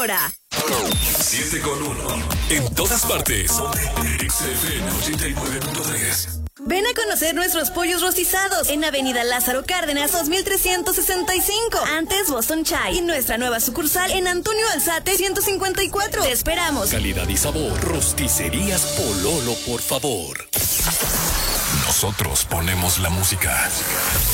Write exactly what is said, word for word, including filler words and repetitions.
hora. siete con uno. En todas partes. X F M ochenta y nueve punto tres. Ven a conocer nuestros pollos rostizados en Avenida Lázaro Cárdenas dos mil trescientos sesenta y cinco, antes Boston Chai, y nuestra nueva sucursal en Antonio Alzate ciento cincuenta y cuatro. Te esperamos. Calidad y sabor. Rosticerías Pololo, por favor. Nosotros ponemos la música.